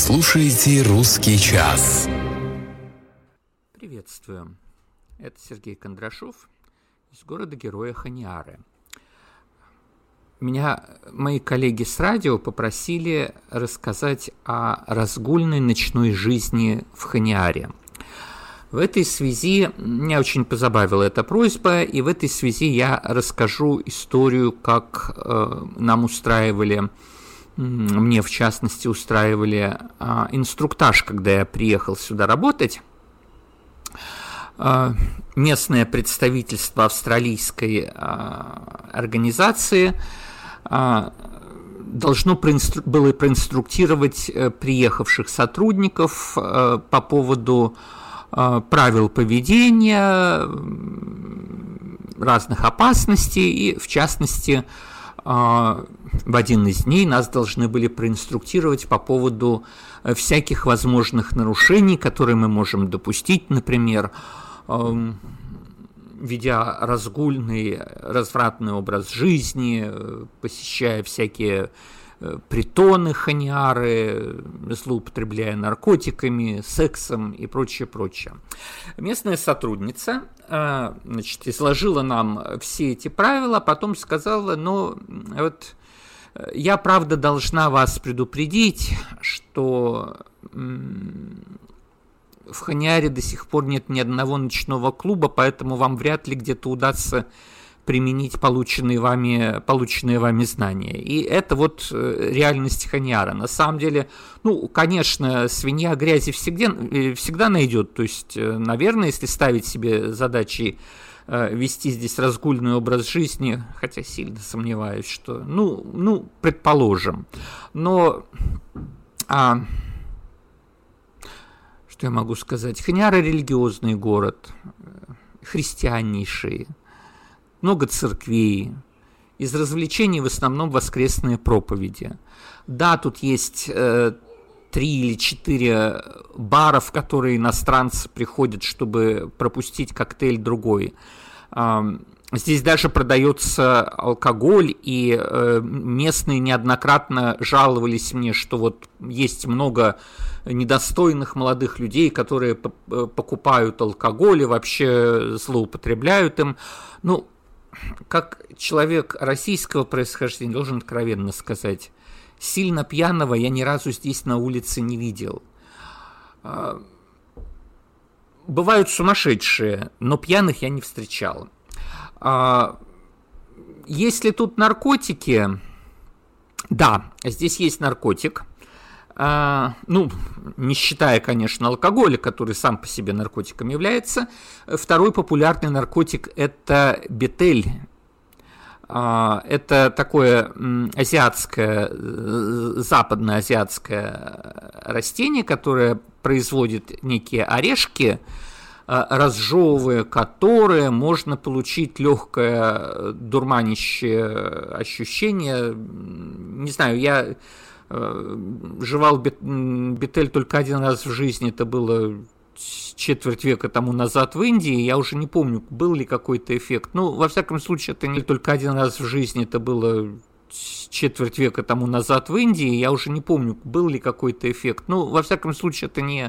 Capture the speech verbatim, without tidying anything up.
слушаете «Русский час». Приветствую. Это Сергей Кондрашов из города-героя Хониары. Меня мои коллеги с радио попросили рассказать о разгульной ночной жизни в Хониаре. В этой связи меня очень позабавила эта просьба, и в этой связи я расскажу историю, как э, нам устраивали, мне в частности устраивали э, инструктаж, когда я приехал сюда работать. Э, местное представительство австралийской э, организации э, должно проинстру- было проинструктировать э, приехавших сотрудников э, по поводу правил поведения, разных опасностей, и, в частности, в один из дней нас должны были проинструктировать по поводу всяких возможных нарушений, которые мы можем допустить, например, ведя разгульный, развратный образ жизни, посещая всякие притоны Хониары, злоупотребляя наркотиками, сексом и прочее, прочее. Местная сотрудница, значит, изложила нам все эти правила, потом сказала: ну, вот я, правда, должна вас предупредить, что в Хониаре до сих пор нет ни одного ночного клуба, поэтому вам вряд ли где-то удастся применить полученные вами, полученные вами знания. И это вот реальность Хониара. На самом деле, ну, конечно, свинья грязи всегда, всегда найдет. То есть, наверное, если ставить себе задачей вести здесь разгульный образ жизни, хотя сильно сомневаюсь, что, ну, ну предположим. Но, а, что я могу сказать? Хониара — религиозный город, христианнейший, много церквей, из развлечений в основном воскресные проповеди. Да, тут есть э, три или четыре бара, в которые иностранцы приходят, чтобы пропустить коктейль другой. Э, здесь даже продается алкоголь, и э, местные неоднократно жаловались мне, что вот есть много недостойных молодых людей, которые п- покупают алкоголь и вообще злоупотребляют им. Ну, как человек российского происхождения, должен откровенно сказать, сильно пьяного я ни разу здесь на улице не видел. Бывают сумасшедшие, но пьяных я не встречал. Есть ли тут наркотики? Да, здесь есть наркотик. Uh, ну, не считая, конечно, алкоголя, который сам по себе наркотиком является. Второй популярный наркотик – это бетель. Uh, это такое азиатское, западноазиатское растение, которое производит некие орешки, разжевывая которые можно получить легкое дурманящее ощущение. Не знаю, я жевал бетель только один раз в жизни, это было четверть века тому назад в Индии, я уже не помню, был ли какой-то эффект. Ну, во всяком случае, это не только один раз в жизни, это было четверть века тому назад в Индии, я уже не помню, был ли какой-то эффект. Ну, во всяком случае, это не